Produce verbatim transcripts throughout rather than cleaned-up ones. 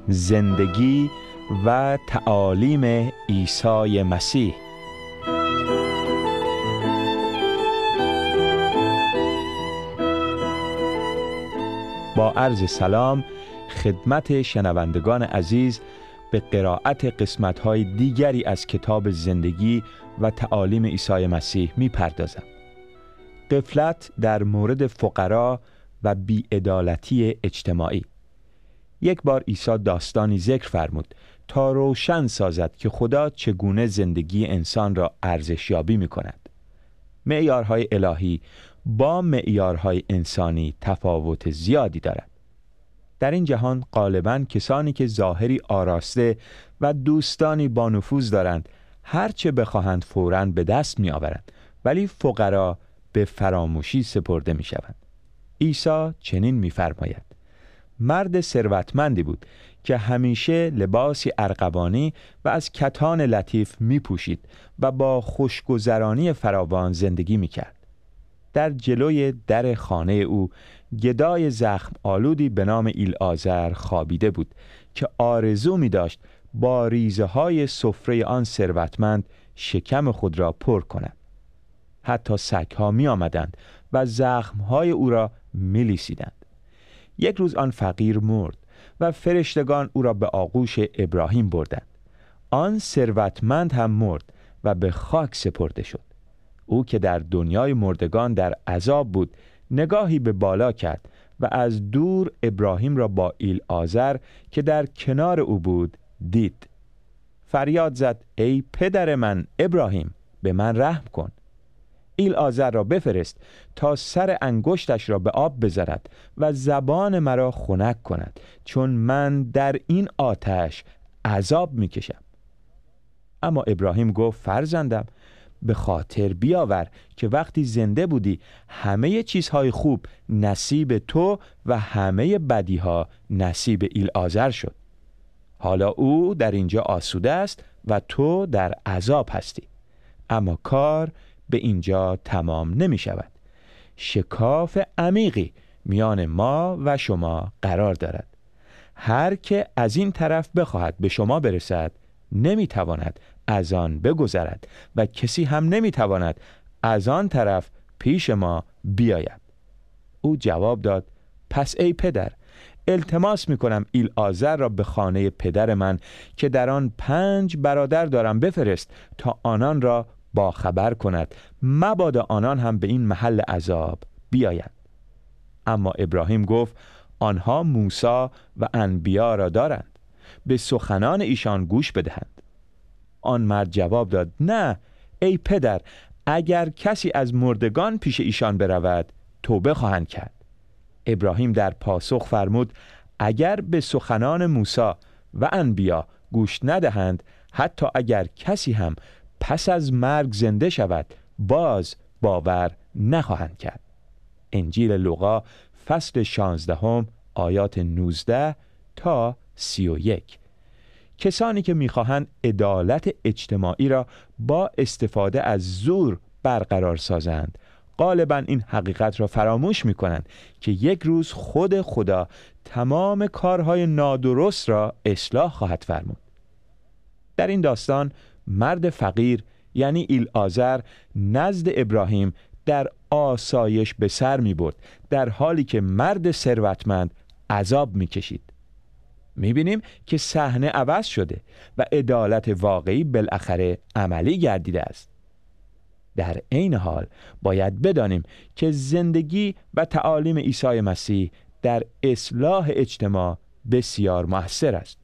زندگی و تعالیم عیسی مسیح. با عرض سلام خدمت شنوندگان عزیز، به قرائت قسمت‌های دیگری از کتاب زندگی و تعالیم عیسی مسیح می‌پردازم. غفلت در مورد فقرا و بی‌عدالتی اجتماعی. یک بار عیسی داستانی ذکر فرمود تا روشن سازد که خدا چگونه زندگی انسان را ارزشیابی می‌کند. معیارهای الهی با معیارهای انسانی تفاوت زیادی دارد. در این جهان غالباً کسانی که ظاهری آراسته و دوستانی با نفوذ دارند هر چه بخواهند فوراً به دست می آورند، ولی فقرا به فراموشی سپرده می شوند. عیسی چنین می فرماید: مرد ثروتمندی بود که همیشه لباسی ارغوانی و از کتان لطیف می پوشید و با خوشگذرانی فراوان زندگی می کرد. در جلوی در خانه او گدای زخم آلودی به نام ایلعازر خوابیده بود که آرزو می داشت با ریزه های سفره آن ثروتمند شکم خود را پر کند. حتی سگ‌ها می آمدند و زخمهای او را می لیسیدند. یک روز آن فقیر مرد و فرشتگان او را به آغوش ابراهیم بردند. آن ثروتمند هم مرد و به خاک سپرده شد. او که در دنیای مردگان در عذاب بود نگاهی به بالا کرد و از دور ابراهیم را با ایلعازر که در کنار او بود دید. فریاد زد: ای پدر من ابراهیم، به من رحم کن. ایلعازر را بفرست تا سر انگشتش را به آب بذارد و زبان مرا خنک کند، چون من در این آتش عذاب میکشم. اما ابراهیم گفت: فرزندم، به خاطر بیاور که وقتی زنده بودی همه چیزهای خوب نصیب تو و همه بدیها نصیب ایلعازر شد. حالا او در اینجا آسوده است و تو در عذاب هستی. اما کار به اینجا تمام نمی شود. شکاف عمیقی میان ما و شما قرار دارد. هر که از این طرف بخواهد به شما برسد نمی تواند از آن بگذرد و کسی هم نمی تواند از آن طرف پیش ما بیاید. او جواب داد: پس ای پدر، التماس می کنم ایلعازر را به خانه پدر من که در آن پنج برادر دارم بفرست تا آنان را با خبر کند، مبادا آنان هم به این محل عذاب بیایند. اما ابراهیم گفت: آنها موسی و انبیا را دارند، به سخنان ایشان گوش بدهند. آن مرد جواب داد: نه ای پدر، اگر کسی از مردگان پیش ایشان برود توبه خواهند کرد. ابراهیم در پاسخ فرمود: اگر به سخنان موسی و انبیا گوش ندهند، حتی اگر کسی هم پس از مرگ زنده شود باز باور نخواهند کرد. انجیل لوقا فصل شانزدهم آیات نوزده تا سی و یک. کسانی که می‌خواهند عدالت اجتماعی را با استفاده از زور برقرار سازند غالباً این حقیقت را فراموش می‌کنند که یک روز خود خدا تمام کارهای نادرست را اصلاح خواهد فرمود. در این داستان مرد فقیر یعنی ایلعازر نزد ابراهیم در آسایش به سر می‌برد، در حالی که مرد ثروتمند عذاب می‌کشید. می‌بینیم که صحنه عوض شده و عدالت واقعی بالاخره عملی گردیده است. در عین حال باید بدانیم که زندگی و تعالیم عیسی مسیح در اصلاح اجتماع بسیار مؤثر است.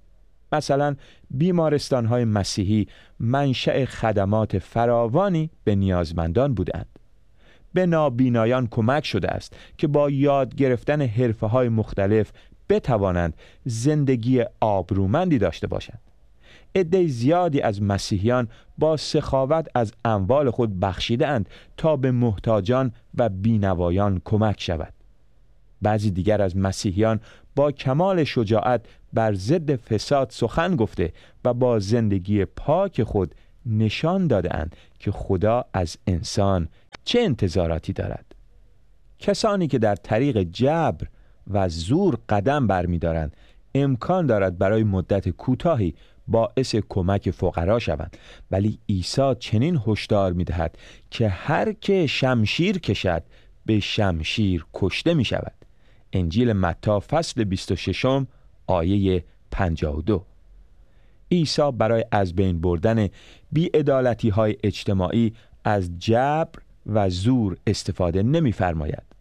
مثلا بیمارستان‌های مسیحی منشأ خدمات فراوانی به نیازمندان بودند. به نابینایان کمک شده است که با یاد گرفتن حرفه‌های مختلف بتوانند زندگی آبرومندی داشته باشند. عده زیادی از مسیحیان با سخاوت از اموال خود بخشیده‌اند تا به محتاجان و بینوایان کمک شود. بعضی دیگر از مسیحیان با کمال شجاعت بر ضد فساد سخن گفته و با زندگی پاک خود نشان داده‌اند که خدا از انسان چه انتظاراتی دارد. کسانی که در طریق جبر و زور قدم برمی‌دارند امکان دارد برای مدت کوتاهی باعث کمک فقرا شوند، ولی عیسی چنین هشدار می‌دهد که هر که شمشیر کشد به شمشیر کشته می شود. انجیل متی فصل بیست و شش آیه پنجاه و دو. عیسی برای از بین بردن بی‌عدالتی‌های اجتماعی از جبر و زور استفاده نمی‌فرماید.